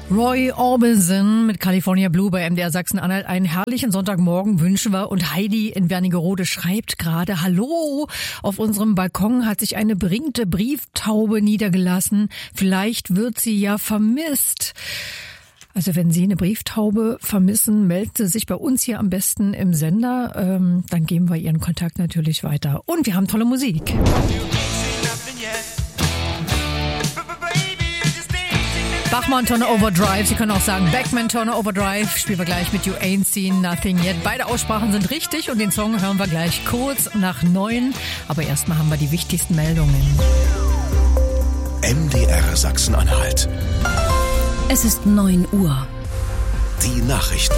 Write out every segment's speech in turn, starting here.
Roy Orbison mit California Blue bei MDR Sachsen-Anhalt. Einen herrlichen Sonntagmorgen wünschen wir. Und Heidi in Wernigerode schreibt gerade: Hallo, auf unserem Balkon hat sich eine beringte Brieftaube niedergelassen. Vielleicht wird sie ja vermisst. Also wenn Sie eine Brieftaube vermissen, melden Sie sich bei uns hier am besten im Sender. Dann geben wir Ihren Kontakt natürlich weiter. Und wir haben tolle Musik. Bachmann Turner Overdrive, Sie können auch sagen Beckman Turner Overdrive, spielen wir gleich mit You Ain't Seen Nothing Yet. Beide Aussprachen sind richtig und den Song hören wir gleich kurz nach 9. Aber erstmal haben wir die wichtigsten Meldungen. MDR Sachsen-Anhalt. Es ist 9 Uhr. Die Nachrichten.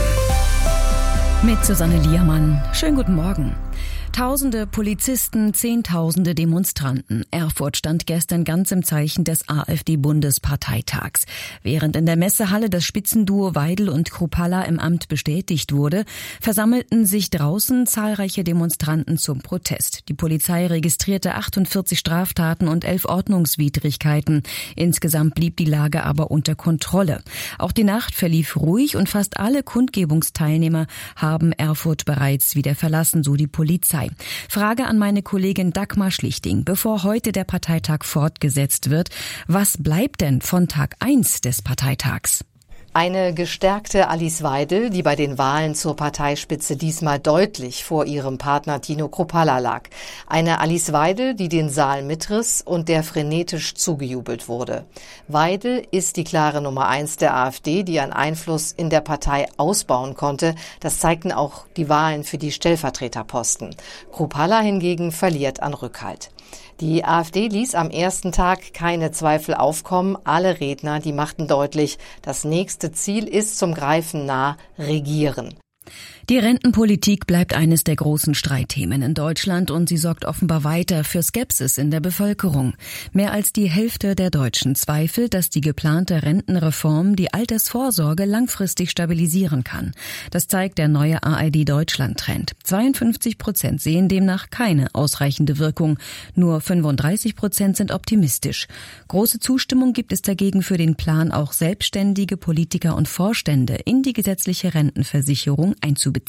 Mit Susanne Liermann. Schönen guten Morgen. Tausende Polizisten, Zehntausende Demonstranten. Erfurt stand gestern ganz im Zeichen des AfD-Bundesparteitags. Während in der Messehalle das Spitzenduo Weidel und Kruppalla im Amt bestätigt wurde, versammelten sich draußen zahlreiche Demonstranten zum Protest. Die Polizei registrierte 48 Straftaten und 11 Ordnungswidrigkeiten. Insgesamt blieb die Lage aber unter Kontrolle. Auch die Nacht verlief ruhig und fast alle Kundgebungsteilnehmer haben Erfurt bereits wieder verlassen, so die Polizei. Frage an meine Kollegin Dagmar Schlichting. Bevor heute der Parteitag fortgesetzt wird, was bleibt denn von Tag 1 des Parteitags? Eine gestärkte Alice Weidel, die bei den Wahlen zur Parteispitze diesmal deutlich vor ihrem Partner Tino Kruppalla lag. Eine Alice Weidel, die den Saal mitriss und der frenetisch zugejubelt wurde. Weidel ist die klare Nummer 1 der AfD, die an Einfluss in der Partei ausbauen konnte. Das zeigten auch die Wahlen für die Stellvertreterposten. Kruppalla hingegen verliert an Rückhalt. Die AfD ließ am ersten Tag keine Zweifel aufkommen. Alle Redner, die machten deutlich, das nächste Ziel ist zum Greifen nah: Regieren. Die Rentenpolitik bleibt eines der großen Streitthemen in Deutschland und sie sorgt offenbar weiter für Skepsis in der Bevölkerung. Mehr als die Hälfte der Deutschen zweifelt, dass die geplante Rentenreform die Altersvorsorge langfristig stabilisieren kann. Das zeigt der neue ARD-Deutschland-Trend. 52% sehen demnach keine ausreichende Wirkung. Nur 35% sind optimistisch. Große Zustimmung gibt es dagegen für den Plan, auch selbstständige Politiker und Vorstände in die gesetzliche Rentenversicherung einzubeziehen.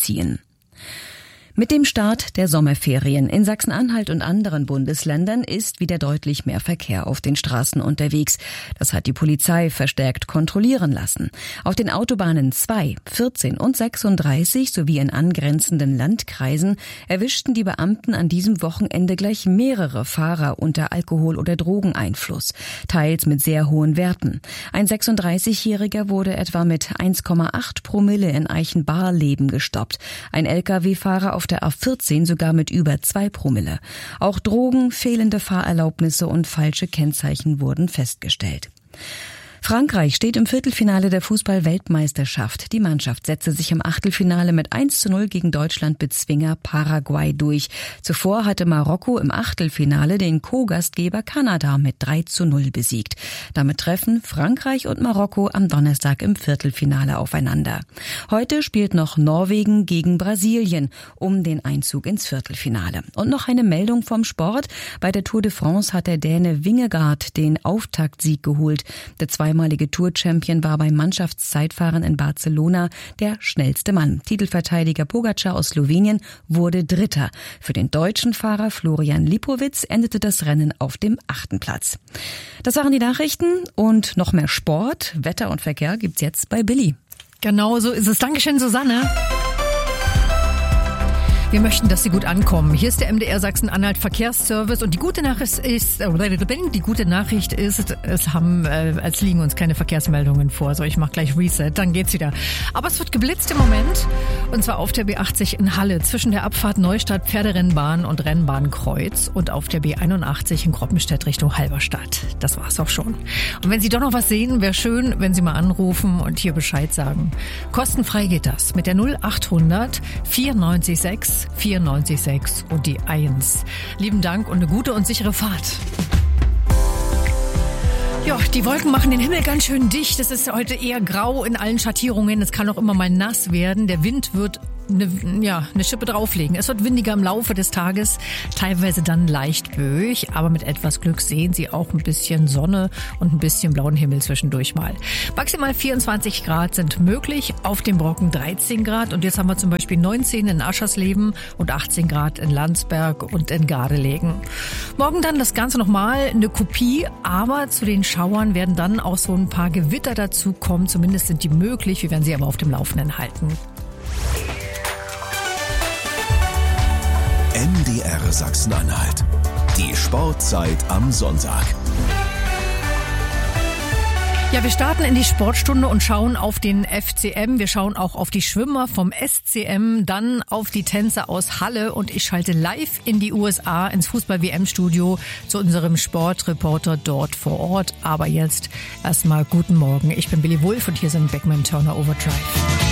Mit dem Start der Sommerferien in Sachsen-Anhalt und anderen Bundesländern ist wieder deutlich mehr Verkehr auf den Straßen unterwegs. Das hat die Polizei verstärkt kontrollieren lassen. Auf den Autobahnen 2, 14 und 36 sowie in angrenzenden Landkreisen erwischten die Beamten an diesem Wochenende gleich mehrere Fahrer unter Alkohol- oder Drogeneinfluss, teils mit sehr hohen Werten. Ein 36-Jähriger wurde etwa mit 1,8 Promille in Eichenbarleben gestoppt. Ein Lkw-Fahrer auf der A14 sogar mit über 2 Promille. Auch Drogen, fehlende Fahrerlaubnisse und falsche Kennzeichen wurden festgestellt. Frankreich steht im Viertelfinale der Fußball-Weltmeisterschaft. Die Mannschaft setzte sich im Achtelfinale mit 1:0 gegen Deutschland-Bezwinger Paraguay durch. Zuvor hatte Marokko im Achtelfinale den Co-Gastgeber Kanada mit 3:0 besiegt. Damit treffen Frankreich und Marokko am Donnerstag im Viertelfinale aufeinander. Heute spielt noch Norwegen gegen Brasilien um den Einzug ins Viertelfinale. Und noch eine Meldung vom Sport. Bei der Tour de France hat der Däne Vingegaard den Auftaktsieg geholt. Der zweimalige Tour-Champion war beim Mannschaftszeitfahren in Barcelona der schnellste Mann. Titelverteidiger Pogačar aus Slowenien wurde Dritter. Für den deutschen Fahrer Florian Lipowitz endete das Rennen auf dem 8. Platz. Das waren die Nachrichten und noch mehr Sport, Wetter und Verkehr gibt's jetzt bei Billy. Genau so ist es. Dankeschön, Susanne. Wir möchten, dass Sie gut ankommen. Hier ist der MDR Sachsen-Anhalt Verkehrsservice und die gute Nachricht ist, es liegen uns keine Verkehrsmeldungen vor. So, ich mache gleich Reset, dann geht's wieder. Aber es wird geblitzt im Moment und zwar auf der B80 in Halle zwischen der Abfahrt Neustadt Pferderennbahn und Rennbahnkreuz und auf der B81 in Kroppenstedt Richtung Halberstadt. Das war's auch schon. Und wenn Sie doch noch was sehen, wäre schön, wenn Sie mal anrufen und hier Bescheid sagen. Kostenfrei geht das mit der 0800 496 94,6 und die 1. Lieben Dank und eine gute und sichere Fahrt. Ja, die Wolken machen den Himmel ganz schön dicht. Es ist heute eher grau in allen Schattierungen. Es kann auch immer mal nass werden. Der Wind wird eine Schippe drauflegen. Es wird windiger im Laufe des Tages, teilweise dann leicht böig, aber mit etwas Glück sehen Sie auch ein bisschen Sonne und ein bisschen blauen Himmel zwischendurch mal. Maximal 24 Grad sind möglich, auf dem Brocken 13 Grad und jetzt haben wir zum Beispiel 19 in Aschersleben und 18 Grad in Landsberg und in Gardelegen. Morgen dann das Ganze nochmal eine Kopie, aber zu den Schauern werden dann auch so ein paar Gewitter dazu kommen. Zumindest sind die möglich, wir werden Sie aber auf dem Laufenden halten. MDR Sachsen-Anhalt. Die Sportzeit am Sonntag. Ja, wir starten in die Sportstunde und schauen auf den FCM. Wir schauen auch auf die Schwimmer vom SCM, dann auf die Tänzer aus Halle und ich schalte live in die USA ins Fußball-WM-Studio zu unserem Sportreporter dort vor Ort. Aber jetzt erstmal guten Morgen. Ich bin Billy Wulff und hier sind Beckman Turner Overdrive.